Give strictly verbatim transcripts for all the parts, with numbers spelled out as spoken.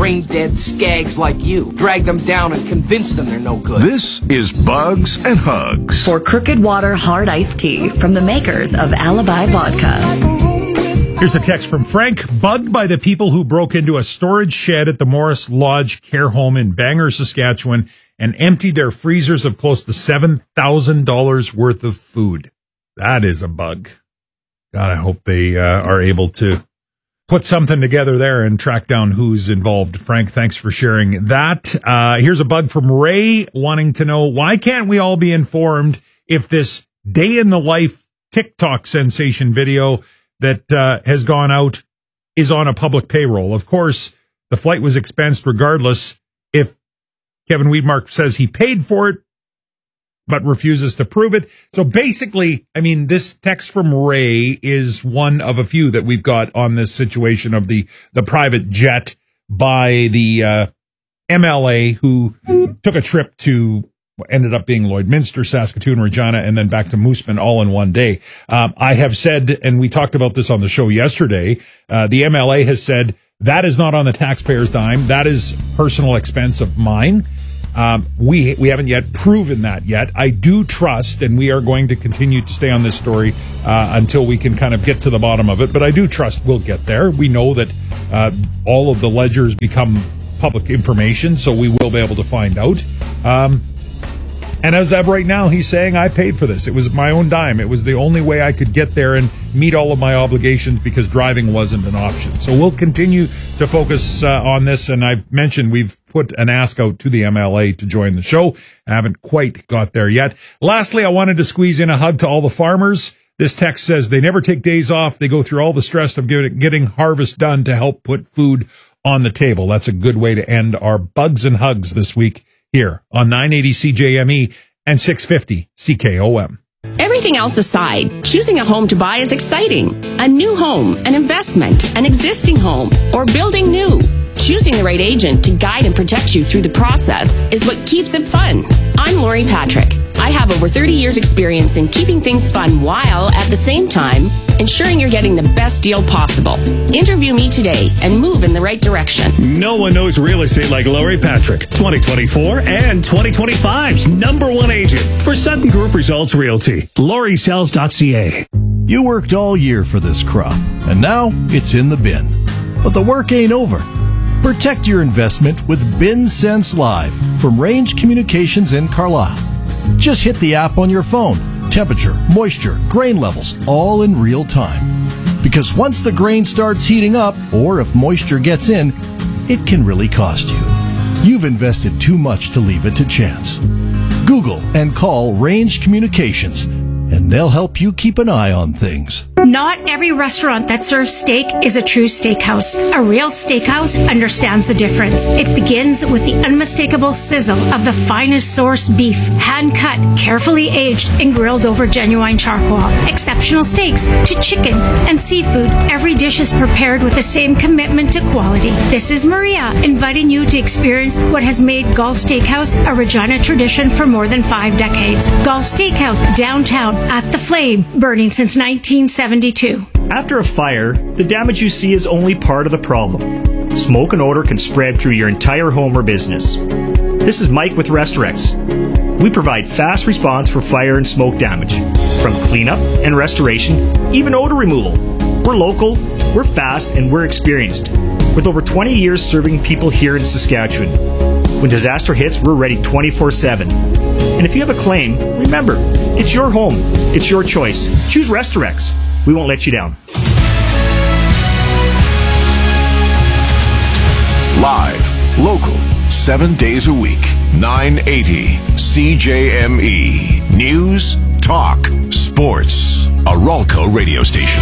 brain-dead skags like you. Drag them down and convince them they're no good. This is Bugs and Hugs. For Crooked Water Hard Iced Tea from the makers of Alibi Vodka. Here's a text from Frank. Bugged by the people who broke into a storage shed at the Morris Lodge Care Home in Bangor, Saskatchewan, and emptied their freezers of close to seven thousand dollars worth of food. That is a bug. God, I hope they uh, are able to put something together there and track down who's involved. Frank, thanks for sharing that. Uh, here's a bug from Ray wanting to know, why can't we all be informed if this day in the life TikTok sensation video that uh, has gone out is on a public payroll? Of course, the flight was expensed regardless. If Kevin Weidmark says he paid for it, but refuses to prove it. So basically, I mean, this text from Ray is one of a few that we've got on this situation of the, the private jet by the uh, M L A who took a trip to, ended up being Lloydminster, Saskatoon, Regina, and then back to Moosomin all in one day. Um, I have said, and we talked about this on the show yesterday, uh, the M L A has said that is not on the taxpayer's dime. That is personal expense of mine. Um, we we haven't yet proven that yet. I do trust, and we are going to continue to stay on this story uh, until we can kind of get to the bottom of it. But I do trust we'll get there. We know that uh, all of the ledgers become public information, so we will be able to find out. Um, and as of right now, he's saying, I paid for this. It was my own dime. It was the only way I could get there and meet all of my obligations because driving wasn't an option. So we'll continue to focus uh, on this. And I've mentioned we've put an ask out to the M L A to join the show. I haven't quite got there yet. Lastly, I wanted to squeeze in a hug to all the farmers. This text says they never take days off. They go through all the stress of getting harvest done to help put food on the table. That's a good way to end our Bugs and Hugs this week here on nine eighty C J M E and six fifty C K O M. Everything else aside, choosing a home to buy is exciting. A new home, an investment, an existing home, or building new. Choosing the right agent to guide and protect you through the process is what keeps it fun. I'm Lori Patrick. I have over thirty years experience in keeping things fun while, at the same time, ensuring you're getting the best deal possible. Interview me today and move in the right direction. No one knows real estate like Lori Patrick. twenty twenty-four and twenty twenty-five's number one agent for Sutton Group Results Realty. Lori Sells dot C A. You worked all year for this crop, and now it's in the bin. But the work ain't over. Protect your investment with BinSense Live from Range Communications in Carlisle. Just hit the app on your phone. Temperature, moisture, grain levels, all in real time. Because once the grain starts heating up, or if moisture gets in, it can really cost you. You've invested too much to leave it to chance. Google and call Range Communications, and they'll help you keep an eye on things. Not every restaurant that serves steak is a true steakhouse. A real steakhouse understands the difference. It begins with the unmistakable sizzle of the finest source beef, hand-cut, carefully aged, and grilled over genuine charcoal. Exceptional steaks to chicken and seafood. Every dish is prepared with the same commitment to quality. This is Maria, inviting you to experience what has made Gulf Steakhouse a Regina tradition for more than five decades. Gulf Steakhouse, downtown, at the Flame, burning since nineteen seventy-two. After a fire, the damage you see is only part of the problem. Smoke and odor can spread through your entire home or business. This is Mike with Restorex. We provide fast response for fire and smoke damage, from cleanup and restoration, even odor removal. We're local, we're fast, and we're experienced, with over twenty years serving people here in Saskatchewan. When disaster hits, we're ready twenty-four seven. And if you have a claim, remember, it's your home, it's your choice. Choose Restorex. We won't let you down. Live, local, seven days a week, nine eighty C J M E. News, talk, sports. A Ralco radio station.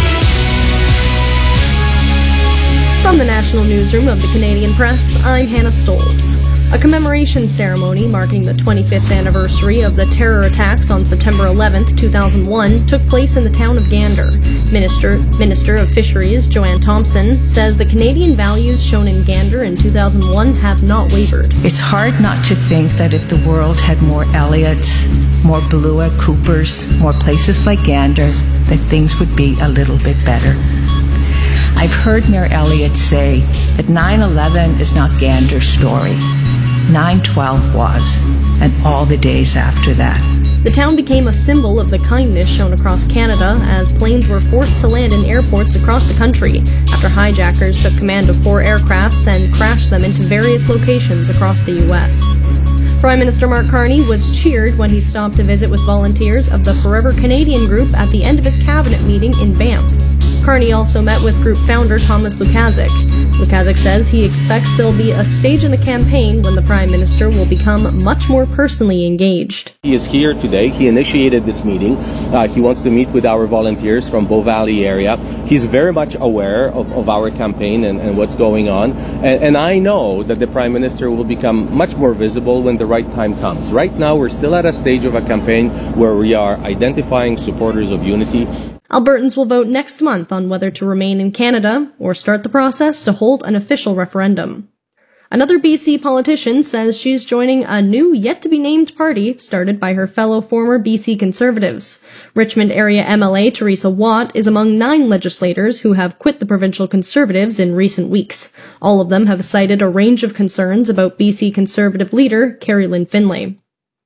From the National Newsroom of the Canadian Press, I'm Hannah Stoles. A commemoration ceremony marking the twenty-fifth anniversary of the terror attacks on September eleventh, two thousand one, took place in the town of Gander. Minister, Minister of Fisheries Joanne Thompson says the Canadian values shown in Gander in two thousand one have not wavered. It's hard not to think that if the world had more Elliots, more Belua Coopers, more places like Gander, that things would be a little bit better. I've heard Mayor Elliott say that nine eleven is not Gander's story. nine twelve was, and all the days after that. The town became a symbol of the kindness shown across Canada as planes were forced to land in airports across the country after hijackers took command of four aircrafts and crashed them into various locations across the U S. Prime Minister Mark Carney was cheered when he stopped to visit with volunteers of the Forever Canadian group at the end of his cabinet meeting in Banff. Carney also met with group founder Thomas Lukaszuk. Lukaszuk says he expects there'll be a stage in the campaign when the Prime Minister will become much more personally engaged. He is here today. He initiated this meeting. Uh, he wants to meet with our volunteers from Bow Valley area. He's very much aware of, of our campaign and, and what's going on. And, and I know that the Prime Minister will become much more visible when the right time comes. Right now, we're still at a stage of a campaign where we are identifying supporters of unity. Albertans will vote next month on whether to remain in Canada or start the process to hold an official referendum. Another B C politician says she's joining a new yet-to-be-named party started by her fellow former B C Conservatives. Richmond area M L A Teresa Watt is among nine legislators who have quit the provincial Conservatives in recent weeks. All of them have cited a range of concerns about B C Conservative leader Carrie Lynn Finlay.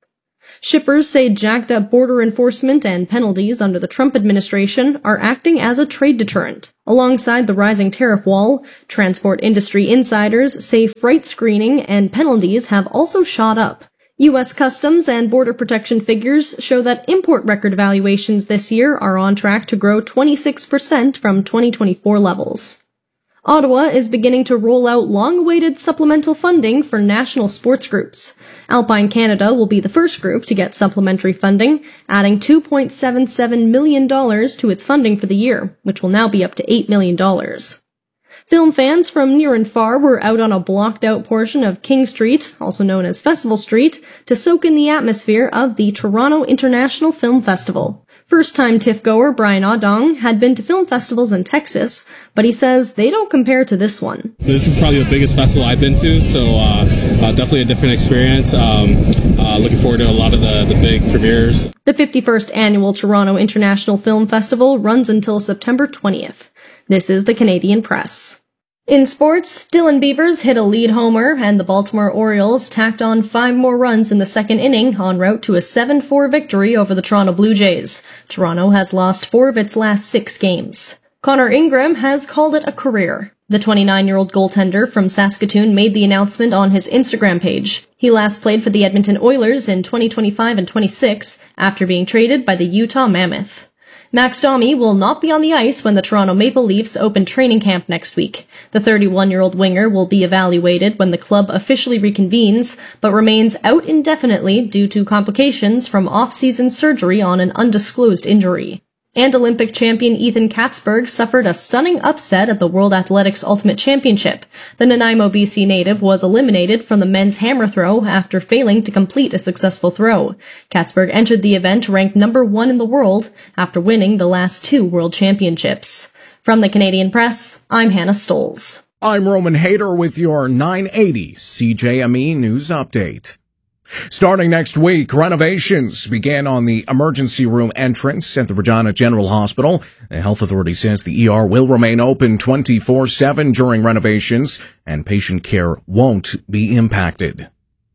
Shippers say jacked-up border enforcement and penalties under the Trump administration are acting as a trade deterrent. Alongside the rising tariff wall, transport industry insiders say freight screening and penalties have also shot up. U S Customs and Border Protection figures show that import record valuations this year are on track to grow twenty-six percent from twenty twenty-four levels. Ottawa is beginning to roll out long-awaited supplemental funding for national sports groups. Alpine Canada will be the first group to get supplementary funding, adding two point seven seven million dollars to its funding for the year, which will now be up to eight million dollars. Film fans from near and far were out on a blocked-out portion of King Street, also known as Festival Street, to soak in the atmosphere of the Toronto International Film Festival. First-time TIFF-goer Brian Odong had been to film festivals in Texas, but he says they don't compare to this one. This is probably the biggest festival I've been to, so uh, uh, definitely a different experience. Um, uh, looking forward to a lot of the, the big premieres. The fifty-first Annual Toronto International Film Festival runs until September twentieth. This is the Canadian Press. In sports, Dylan Beavers hit a lead homer, and the Baltimore Orioles tacked on five more runs in the second inning en route to a seven four victory over the Toronto Blue Jays. Toronto has lost four of its last six games. Connor Ingram has called it a career. The twenty-nine-year-old goaltender from Saskatoon made the announcement on his Instagram page. He last played for the Edmonton Oilers in twenty twenty-five and twenty-six after being traded by the Utah Mammoth. Max Domi will not be on the ice when the Toronto Maple Leafs open training camp next week. The thirty-one-year-old winger will be evaluated when the club officially reconvenes, but remains out indefinitely due to complications from off-season surgery on an undisclosed injury. And Olympic champion Ethan Katzberg suffered a stunning upset at the World Athletics Ultimate Championship. The Nanaimo, B C native was eliminated from the men's hammer throw after failing to complete a successful throw. Katzberg entered the event ranked number one in the world after winning the last two World Championships. From the Canadian Press, I'm Hannah Stoles. I'm Roman Hayter with your nine eighty C J M E News Update. Starting next week, renovations began on the emergency room entrance at the Regina General Hospital. The health authority says the E R will remain open twenty-four seven during renovations, and patient care won't be impacted.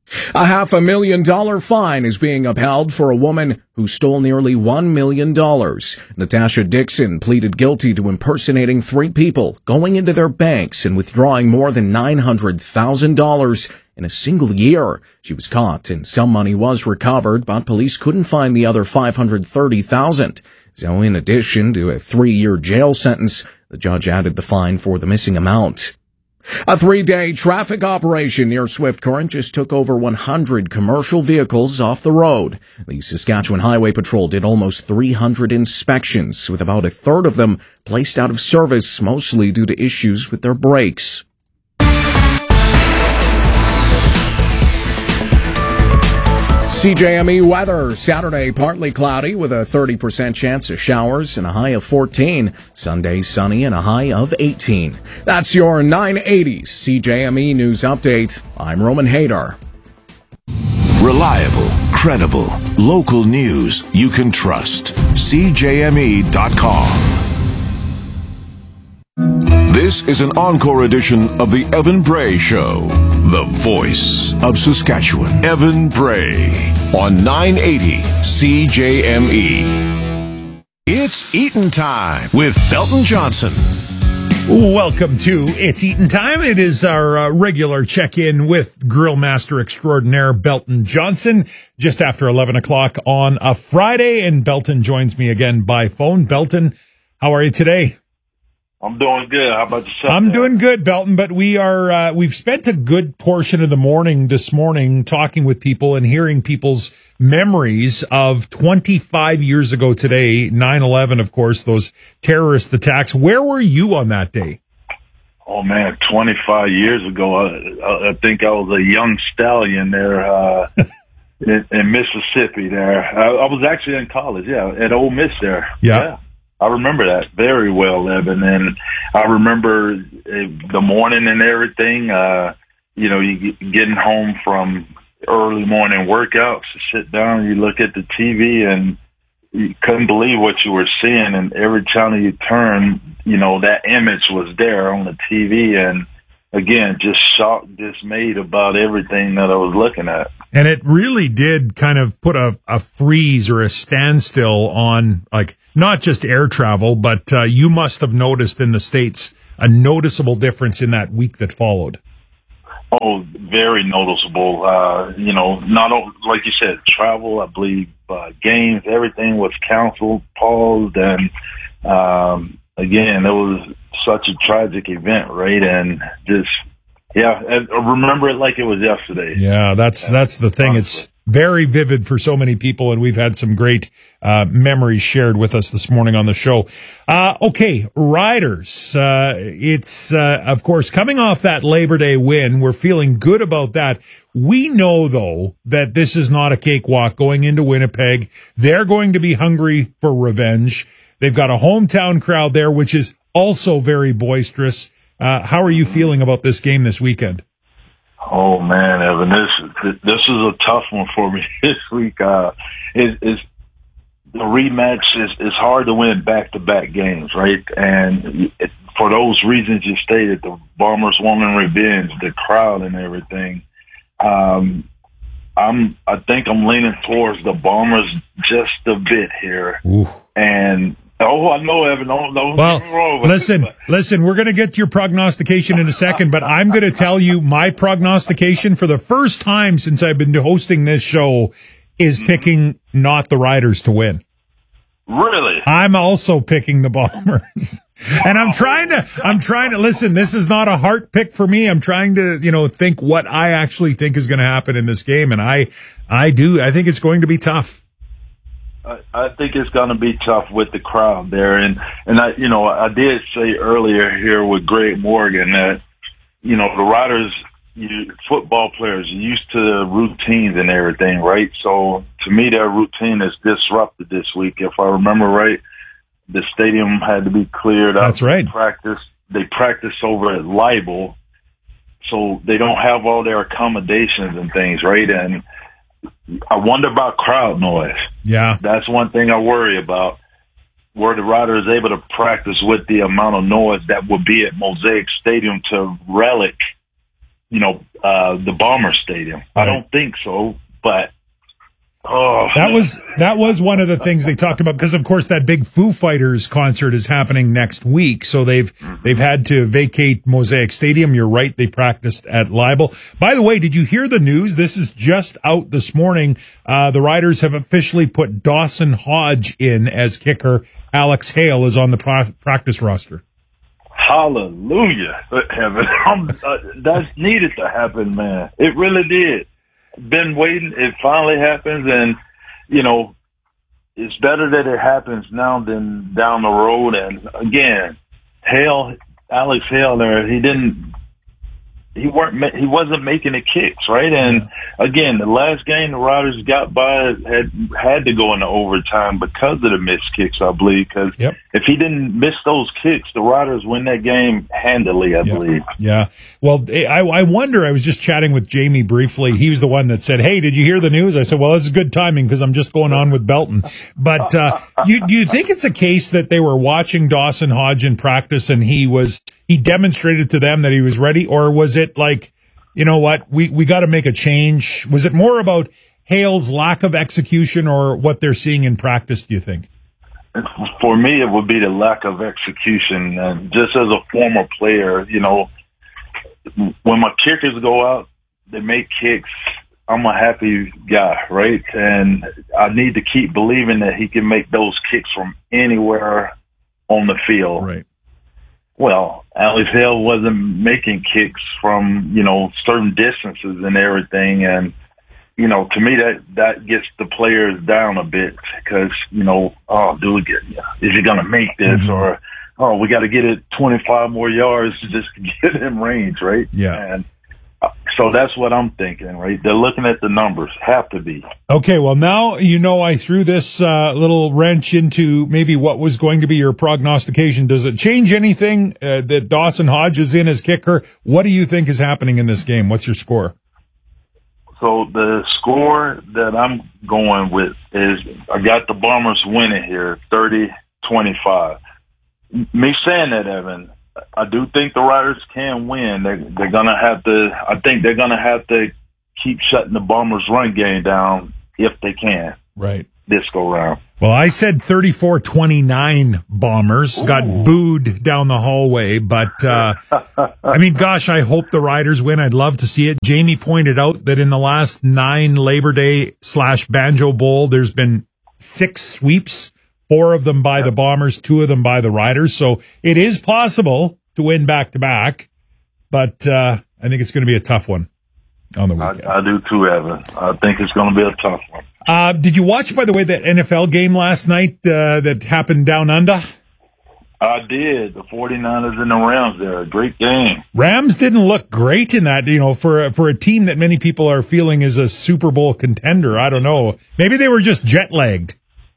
A half a million dollar fine is being upheld for a woman who stole nearly one million dollars. Natasha Dixon pleaded guilty to impersonating three people, going into their banks and withdrawing more than nine hundred thousand dollars in a single year. She was caught and some money was recovered, but police couldn't find the other five hundred thirty thousand dollars. So in addition to a three-year jail sentence, the judge added the fine for the missing amount. A three-day traffic operation near Swift Current just took over one hundred commercial vehicles off the road. The Saskatchewan Highway Patrol did almost three hundred inspections, with about a third of them placed out of service, mostly due to issues with their brakes. C J M E weather. Saturday, partly cloudy with a thirty percent chance of showers and a high of fourteen. Sunday, sunny and a high of eighteen. That's your nine eighty C J M E News Update. I'm Roman Hayter. Reliable, credible, local news you can trust. C J M E dot com. This is an encore edition of the Evan Bray Show, the voice of Saskatchewan. Evan Bray on nine eighty C J M E. It's Eaton Time with Belton Johnson. Welcome to It's Eaton Time. It is our uh, regular check-in with Grill Master Extraordinaire Belton Johnson just after eleven o'clock on a Friday, and Belton joins me again by phone. Belton, how are you today? I'm doing good. How about yourself? I'm doing good, Belton, but we are, uh, we've spent a good portion of the morning this morning talking with people and hearing people's memories of twenty-five years ago today, nine eleven, of course, those terrorist attacks. Where were you on that day? Oh, man, twenty-five years ago, I, I think I was a young stallion there uh, in, in Mississippi there. I, I was actually in college, yeah, at Ole Miss there. Yeah. yeah. I remember that very well, Evan, and I remember the morning and everything. Uh, you know, you getting home from early morning workouts, you sit down, you look at the T V, and you couldn't believe what you were seeing. And every channel you turn, you know, that image was there on the T V, and again, just shocked, dismayed about everything that I was looking at. And it really did kind of put a, a freeze or a standstill on, like, not just air travel, but uh, you must have noticed in the States a noticeable difference in that week that followed. Oh, very noticeable. Uh, you know, not only, like you said, travel, I believe, uh, games, everything was canceled, paused, and um, again, it was such a tragic event, right? And just, yeah, I remember it like it was yesterday. Yeah, that's that's the thing. It's very vivid for so many people, and we've had some great uh, memories shared with us this morning on the show. Uh, okay, Riders. Uh, it's, uh, of course, coming off that Labor Day win. We're feeling good about that. We know, though, that this is not a cakewalk going into Winnipeg. They're going to be hungry for revenge. They've got a hometown crowd there, which is also very boisterous. Uh, how are you feeling about this game this weekend? Oh man, Evan, this this is a tough one for me this week. Uh, it, it's the rematch is is hard to win back to back games, right? And it, for those reasons you stated, the Bombers wanting revenge, the crowd, and everything. Um, I'm I think I'm leaning towards the Bombers just a bit here, Ooh. and. Oh, I know, Evan. Don't, don't well, get me wrong. listen, listen, we're going to get to your prognostication in a second, but I'm going to tell you my prognostication for the first time since I've been hosting this show is picking not the Riders to win. Really? I'm also picking the Bombers. And I'm trying to, I'm trying to, listen, this is not a heart pick for me. I'm trying to, you know, think what I actually think is going to happen in this game. And I, I do, I think it's going to be tough. I, I think it's going to be tough with the crowd there. And, and I, you know, I did say earlier here with Greg Morgan that, you know, the Riders, you, football players are used to the routines and everything, right? So to me, their routine is disrupted this week. If I remember right, the stadium had to be cleared up. That's right. Practice. They practice over at Libel, so they don't have all their accommodations and things, right? And I wonder about crowd noise. Yeah. That's one thing I worry about. Were the Riders able to practice with the amount of noise that would be at Mosaic Stadium to relic, you know, uh, the Bomber Stadium? Right. I don't think so, but oh, that was that was one of the things they talked about, because of course that big Foo Fighters concert is happening next week, so they've they've had to vacate Mosaic Stadium. You're right, they practiced at Libel. By the way, did you hear the news? This is just out this morning. Uh, the Riders have officially put Dawson Hodge in as kicker. Alex Hale is on the pro- practice roster. Hallelujah, heaven! uh, that's needed to happen, man. It really did. Been waiting. It finally happens, and you know, it's better that it happens now than down the road. And again, Hale, Alex Hale, there, he didn't, he weren't, he wasn't making the kicks, right? And again, the last game the Riders got by had had to go into overtime because of the missed kicks, I believe. Because yep. if he didn't miss those kicks, the Riders win that game handily, I yep. believe. Yeah. Well, I, I wonder. I was just chatting with Jamie briefly. He was the one that said, "Hey, did you hear the news?" I said, "Well, it's good timing because I'm just going on with Belton." But uh, you, do you think it's a case that they were watching Dawson Hodge in practice and he was? he demonstrated to them that he was ready, or was it like, you know what, we, we got to make a change? Was it more about Hale's lack of execution or what they're seeing in practice, do you think? For me, it would be the lack of execution. And just as a former player, you know, when my kickers go out, they make kicks. I'm a happy guy, right? And I need to keep believing that he can make those kicks from anywhere on the field. Right. Well, Alex Hale wasn't making kicks from, you know, certain distances and everything. And, you know, to me, that, that gets the players down a bit because, you know, oh, dude, is he going to make this? Mm-hmm. Or, oh, we got to get it twenty-five more yards to just get in range, right? Yeah. And so that's what I'm thinking, right? They're looking at the numbers. Have to be. Okay, well, now you know I threw this uh, little wrench into maybe what was going to be your prognostication. Does it change anything uh, that Dawson Hodge is in as kicker? What do you think is happening in this game? What's your score? So the score that I'm going with is I got the Bombers winning here, thirty twenty-five. Me saying that, Evan, I do think the Riders can win. They're, they're going to have to, I think they're going to have to keep shutting the Bombers' run game down if they can. Right. This go round. Well, I said thirty-four twenty-nine Bombers. Ooh. Got booed down the hallway, but, uh, I mean, gosh, I hope the Riders win. I'd love to see it. Jamie pointed out that in the last nine Labor Day slash Banjo Bowl, there's been six sweeps. Four of them by the Bombers, two of them by the Riders. So it is possible to win back-to-back, but uh, I think it's going to be a tough one on the weekend. I, I do too, Evan. I think it's going to be a tough one. Uh, did you watch, by the way, that N F L game last night uh, that happened down under? I did. The 49ers and the Rams there. A great game. Rams didn't look great in that, you know, for, for a team that many people are feeling is a Super Bowl contender. I don't know. Maybe they were just jet-lagged.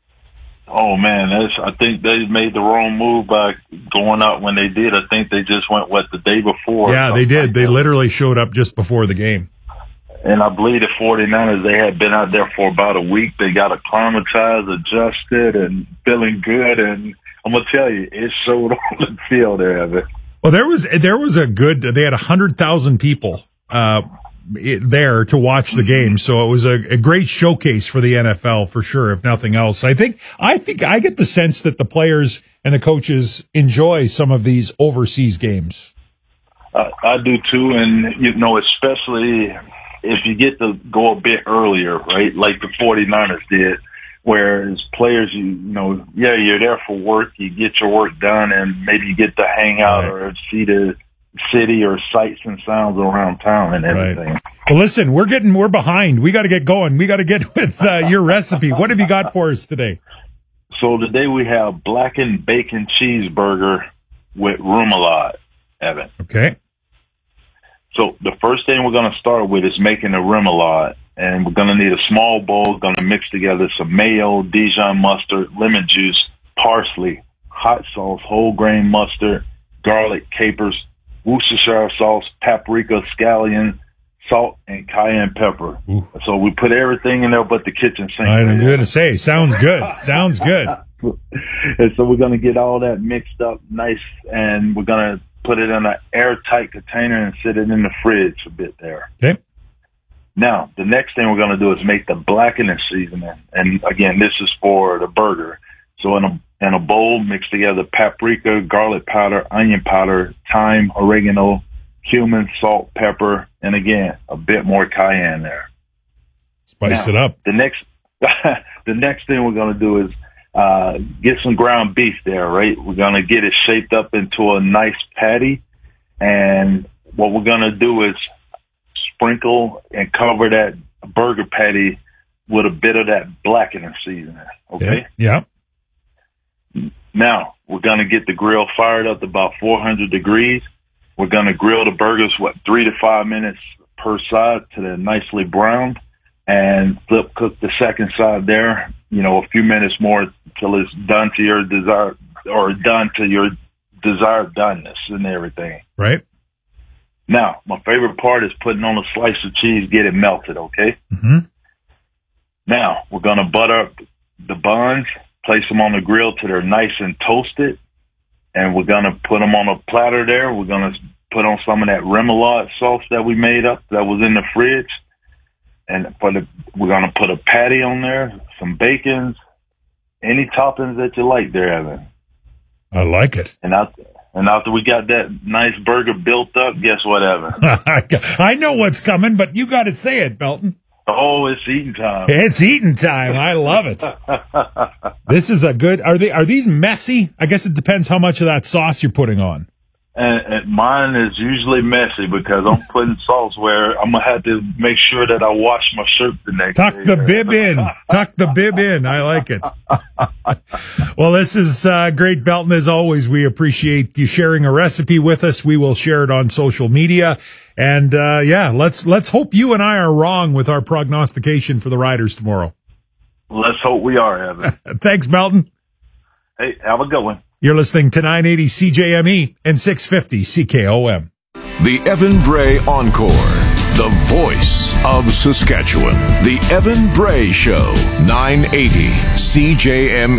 Oh, man, that's, I think they made the wrong move by going out when they did. I think they just went, what, the day before? Yeah, they did. Like they that. literally showed up just before the game. And I believe the 49ers, they had been out there for about a week. They got acclimatized, adjusted, and feeling good. And I'm going to tell you, it showed on the field there, Evan. Well, there was, there was a good, they had one hundred thousand people uh, it, there to watch the game. So it was a, a great showcase for the N F L for sure, if nothing else. I think, I think I get the sense that the players and the coaches enjoy some of these overseas games. Uh, I do too. And, you know, especially if you get to go a bit earlier, right? Like the 49ers did, whereas players, you, you know, yeah, you're there for work, you get your work done, and maybe you get to hang out right. or see the city or sights and sounds around town and everything. Right. Well, listen, we're getting, we're behind. We got to get going. We got to get with uh, your recipe. What have you got for us today? So today we have blackened bacon cheeseburger with remoulade, Evan. Okay. So the first thing we're going to start with is making the remoulade. And we're going to need a small bowl, going to mix together some mayo, Dijon mustard, lemon juice, parsley, hot sauce, whole grain mustard, garlic, capers, Worcestershire sauce, paprika, scallion, salt, and cayenne pepper. Ooh. So we put everything in there but the kitchen sink. I'm going to say, sounds good. Sounds good. And so we're going to get all that mixed up nice, and we're going to put it in an airtight container and sit it in the fridge a bit there. Okay. Now, the next thing we're going to do is make the blackening seasoning. And again, this is for the burger. So in a, in a bowl, mix together paprika, garlic powder, onion powder, thyme, oregano, cumin, salt, pepper, and again, a bit more cayenne there. Spice now, it up. The next, the next thing we're going to do is uh, get some ground beef there, right? We're going to get it shaped up into a nice patty. And what we're going to do is sprinkle and cover that burger patty with a bit of that blackening seasoning. Okay? Yeah. yeah. Now, we're going to get the grill fired up to about four hundred degrees. We're going to grill the burgers, what, three to five minutes per side to they're nicely browned, and flip cook the second side there, you know, a few minutes more till it's done to your desire, or done to your desired doneness and everything. Right. Now, my favorite part is putting on a slice of cheese, get it melted, okay? Mm-hmm. Now, we're going to butter up the buns, place them on the grill till they're nice and toasted, and we're going to put them on a platter there. We're going to put on some of that remoulade sauce that we made up that was in the fridge. And for the, we're going to put a patty on there, some bacons, any toppings that you like there, Evan. I like it. And after, and after we got that nice burger built up, guess what, Evan? I know what's coming, but you got to say it, Belton. Oh, it's eating time. It's eating time. I love it. This is a good, are they, are these messy? I guess it depends how much of that sauce you're putting on. And, and mine is usually messy because I'm putting sauce where I'm going to have to make sure that I wash my shirt the next Tuck day. the bib in. Tuck the bib in. I like it. Well, this is uh, great, Belton. As always, we appreciate you sharing a recipe with us. We will share it on social media. And, uh, yeah, let's, let's hope you and I are wrong with our prognostication for the Riders tomorrow. Let's hope we are, Evan. Thanks, Belton. Hey, have a good one. You're listening to nine eighty C J M E and six fifty C K O M. The Evan Bray Encore, the voice of Saskatchewan. The Evan Bray Show, nine eighty C J M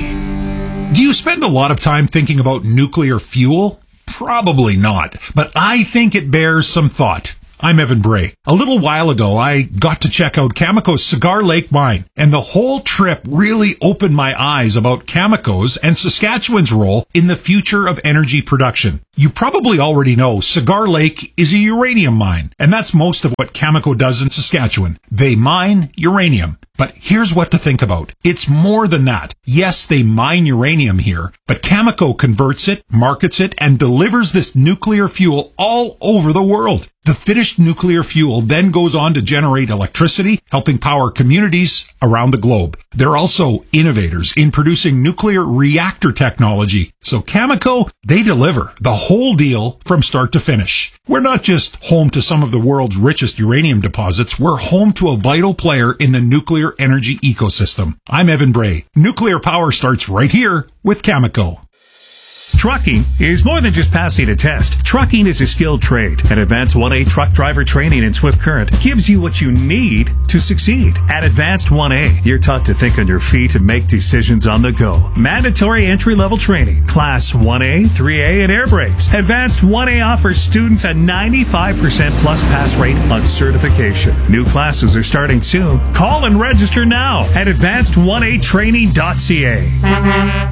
E. Do you spend a lot of time thinking about nuclear fuel? Probably not, but I think it bears some thought. I'm Evan Bray. A little while ago, I got to check out Cameco's Cigar Lake mine, and the whole trip really opened my eyes about Cameco's and Saskatchewan's role in the future of energy production. You probably already know Cigar Lake is a uranium mine, and that's most of what Cameco does in Saskatchewan. They mine uranium. But here's what to think about. It's more than that. Yes, they mine uranium here, but Cameco converts it, markets it, and delivers this nuclear fuel all over the world. The finished nuclear fuel then goes on to generate electricity, helping power communities around the globe. They're also innovators in producing nuclear reactor technology. So Cameco, they deliver the whole deal from start to finish. We're not just home to some of the world's richest uranium deposits, we're home to a vital player in the nuclear energy ecosystem. I'm Evan Bray. Nuclear power starts right here with Cameco. Trucking is more than just passing a test. Trucking is a skilled trade, and Advanced one A truck driver training in Swift Current gives you what you need to succeed. At Advanced one A, you're taught to think on your feet and make decisions on the go. Mandatory entry-level training, Class one A, three A, and air brakes. Advanced one A offers students a ninety-five percent plus pass rate on certification. New classes are starting soon. Call and register now at advanced one a training dot c a.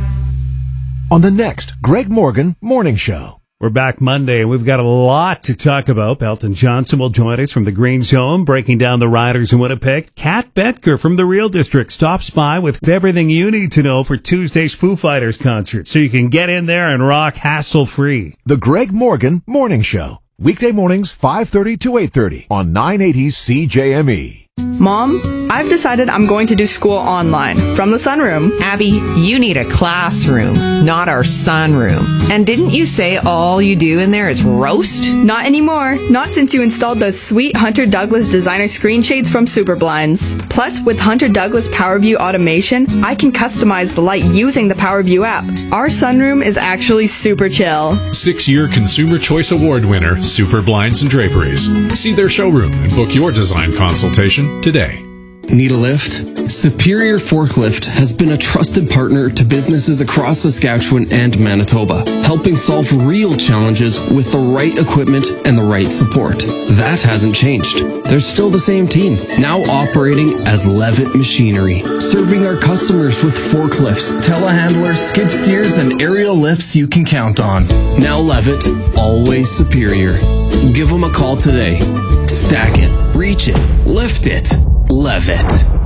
On the next Greg Morgan Morning Show. We're back Monday, and we've got a lot to talk about. Belton Johnson will join us from the Green Zone, breaking down the Riders in Winnipeg. Kat Betker from the Real District stops by with everything you need to know for Tuesday's Foo Fighters concert, so you can get in there and rock hassle-free. The Greg Morgan Morning Show. Weekday mornings, five thirty to eight thirty on nine eighty C J M E. Mom, I've decided I'm going to do school online from the sunroom. Abby, you need a classroom, not our sunroom. And didn't you say all you do in there is roast? Not anymore. Not since you installed those sweet Hunter Douglas designer screen shades from Superblinds. Plus, with Hunter Douglas PowerView automation, I can customize the light using the PowerView app. Our sunroom is actually super chill. Six-year Consumer Choice Award winner, Super Blinds and Draperies. See their showroom and book your design consultation today. Need a lift? Superior Forklift has been a trusted partner to businesses across Saskatchewan and Manitoba, helping solve real challenges with the right equipment and the right support. That hasn't changed. They're still the same team, now operating as Levitt Machinery, serving our customers with forklifts, telehandlers, skid steers, and aerial lifts you can count on. Now Levitt, always superior. Give them a call today. Stack it, reach it, lift it. Levitt.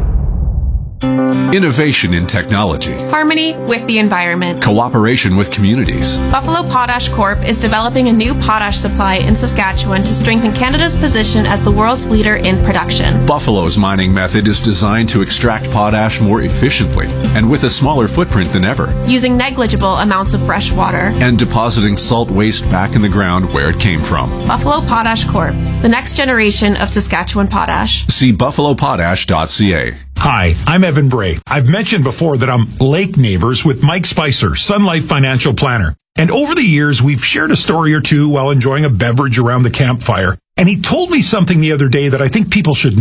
Innovation in technology. Harmony with the environment. Cooperation with communities. Buffalo Potash Corp is developing a new potash supply in Saskatchewan to strengthen Canada's position as the world's leader in production. Buffalo's mining method is designed to extract potash more efficiently and with a smaller footprint than ever, using negligible amounts of fresh water and depositing salt waste back in the ground where it came from. Buffalo Potash Corp, the next generation of Saskatchewan potash. See buffalo potash dot c a. Hi, I'm Evan Bray. I've mentioned before that I'm lake neighbors with Mike Spicer, Sun Life Financial Planner. And over the years, we've shared a story or two while enjoying a beverage around the campfire. And he told me something the other day that I think people should know.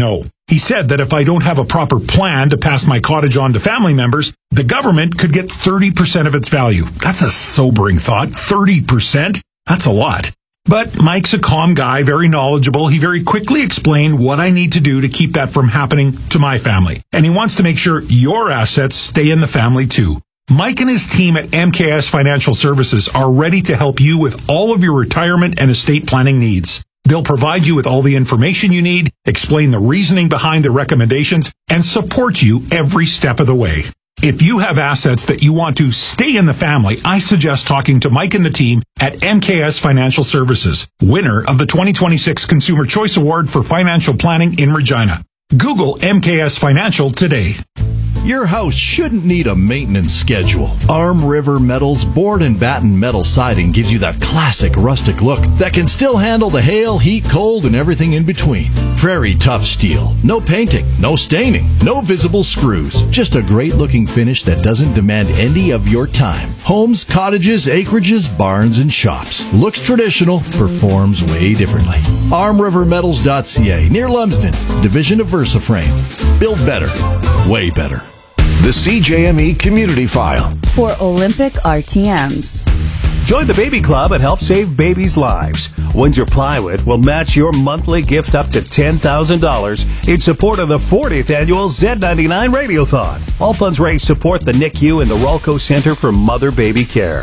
He said that if I don't have a proper plan to pass my cottage on to family members, the government could get thirty percent of its value. That's a sobering thought. thirty percent? That's a lot. But Mike's a calm guy, very knowledgeable. He very quickly explained what I need to do to keep that from happening to my family. And he wants to make sure your assets stay in the family too. Mike and his team at M K S Financial Services are ready to help you with all of your retirement and estate planning needs. They'll provide you with all the information you need, explain the reasoning behind the recommendations, and support you every step of the way. If you have assets that you want to stay in the family, I suggest talking to Mike and the team at M K S Financial Services, winner of the twenty twenty-six Consumer Choice Award for Financial Planning in Regina. Google M K S Financial today. Your house shouldn't need a maintenance schedule. Arm River Metal's board and batten metal siding gives you that classic rustic look that can still handle the hail, heat, cold, and everything in between. Prairie tough steel. No painting, no staining, no visible screws. Just a great looking finish that doesn't demand any of your time. Homes, cottages, acreages, barns, and shops. Looks traditional, performs way differently. arm river metals dot c a, near Lumsden, division of VersaFrame. Build better, way better. The C J M E Community File. For Olympic R T Ms. Join the Baby Club and help save babies' lives. Windsor Plywood will match your monthly gift up to ten thousand dollars in support of the fortieth annual Z ninety-nine Radiothon. All funds raised support the N I C U and the Rolco Center for Mother-Baby Care.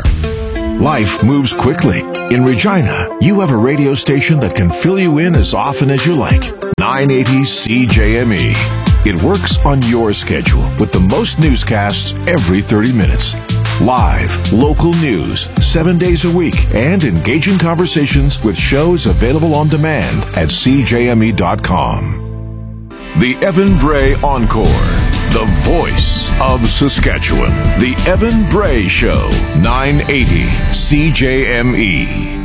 Life moves quickly. In Regina, you have a radio station that can fill you in as often as you like. nine eighty C J M E. It works on your schedule with the most newscasts every thirty minutes. Live, local news, seven days a week, and engaging conversations with shows available on demand at c j m e dot com. The Evan Bray Encore. The voice of Saskatchewan. The Evan Bray Show. nine eighty C J M E.